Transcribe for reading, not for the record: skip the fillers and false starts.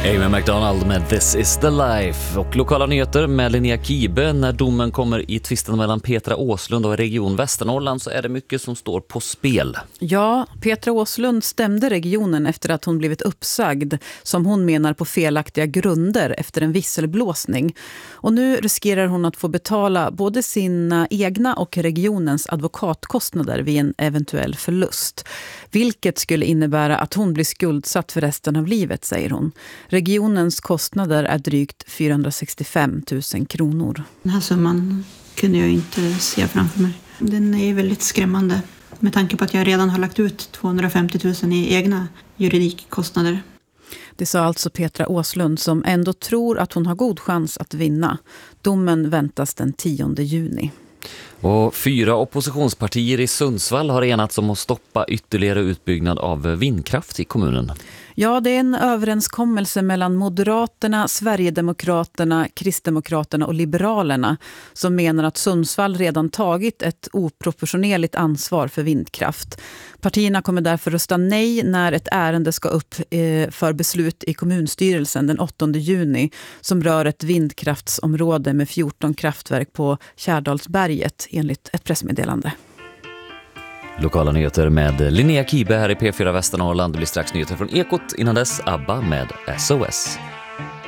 Amy McDonald med This is the life. Och lokala nyheter med Linnea Kibe. När domen kommer i tvisten mellan Petra Åslund och Region Västernorrland så är det mycket som står på spel. Ja, Petra Åslund stämde regionen efter att hon blivit uppsagd, som hon menar på felaktiga grunder efter en visselblåsning. Och nu riskerar hon att få betala både sina egna och regionens advokatkostnader vid en eventuell förlust. Vilket skulle innebära att hon blir skuldsatt för resten av livet, säger hon. Regionens kostnader är drygt 465 000 kronor. Den här summan kunde jag inte se framför mig. Den är väldigt skrämmande med tanke på att jag redan har lagt ut 250 000 i egna juridikkostnader. Det sa alltså Petra Åslund, som ändå tror att hon har god chans att vinna. Domen väntas den 10 juni. Och 4 oppositionspartier i Sundsvall har enats om att stoppa ytterligare utbyggnad av vindkraft i kommunen. Ja, det är en överenskommelse mellan Moderaterna, Sverigedemokraterna, Kristdemokraterna och Liberalerna som menar att Sundsvall redan tagit ett oproportionerligt ansvar för vindkraft. Partierna kommer därför rösta nej när ett ärende ska upp för beslut i kommunstyrelsen den 8 juni som rör ett vindkraftsområde med 14 kraftverk på Kärdalsberget enligt ett pressmeddelande. Lokala nyheter med Linnea Kibe här i P4 Västernorrland. Det blir strax nyheter från Ekot. Innan dess ABBA med SOS.